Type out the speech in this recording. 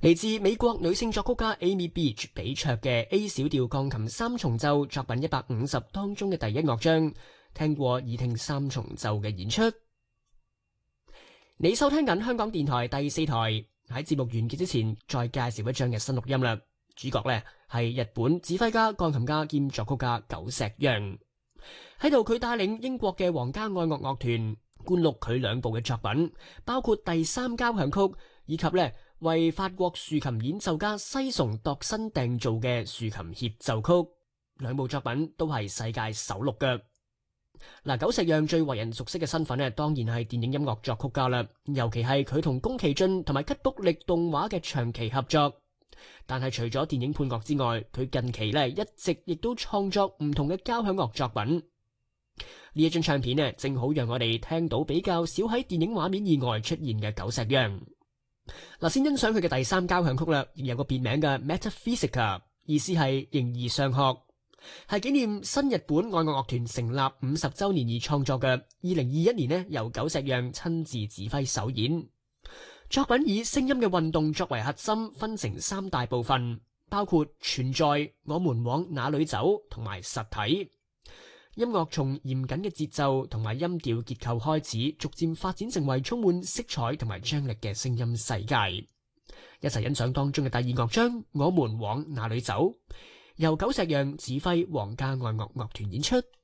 嚟自美國女性作曲家 Amy Beach 比卓嘅 A 小調鋼琴三重奏作品150當中嘅第一樂章，聽過耳聽三重奏嘅演出。你收聽緊香港電台第4台，喺節目完結之前再介紹一張嘅新錄音啦。主角呢係日本指揮家、鋼琴家兼作曲家久石讓。喺度佢帶領英國嘅皇家愛樂樂團灌錄佢2部嘅作品，包括第3交響曲以及呢為法國豎琴演奏家西崇度身訂造嘅豎琴協奏曲，2部作品都係世界首錄嘅。久石讓最為人熟悉嘅身份呢，當然係電影音樂作曲家啦，尤其係佢同宮崎駿同埋吉卜力動畫嘅長期合作。但係除咗電影配樂之外，佢近期呢一直亦都創作唔同嘅交響樂作品。呢一張唱片呢，正好讓我哋聽到比較少喺電影畫面以外出現嘅久石讓。先欣賞佢嘅第3交響曲啦，亦有個別名嘅 Metaphysica， 意思係形而上學，係紀念新日本愛樂樂團成立50周年而創作嘅。2021年呢，由久石讓親自指揮首演。作品以聲音嘅運動作為核心，分成3大部分，包括存在、我們往哪裏走同埋實體。音樂從嚴謹嘅節奏同埋音調結構開始，逐漸發展成為充滿色彩同埋張力嘅聲音世界。一齊欣賞當中嘅第2樂章，我們往哪裏走，由久石讓指揮皇家愛樂樂團演出。